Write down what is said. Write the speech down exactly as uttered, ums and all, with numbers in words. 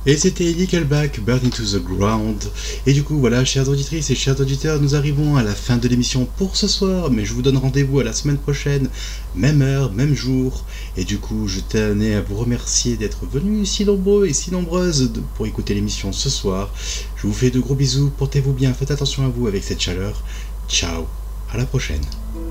Et c'était Nickelback, Burn Into the Ground. Et du coup, voilà, chères auditrices et chers auditeurs, nous arrivons à la fin de l'émission pour ce soir, mais je vous donne rendez-vous à la semaine prochaine, même heure, même jour. Et du coup, je tenais à vous remercier d'être venus si nombreux et si nombreuses de, pour écouter l'émission ce soir. Je vous fais de gros bisous, portez-vous bien, faites attention à vous avec cette chaleur. Ciao, à la prochaine.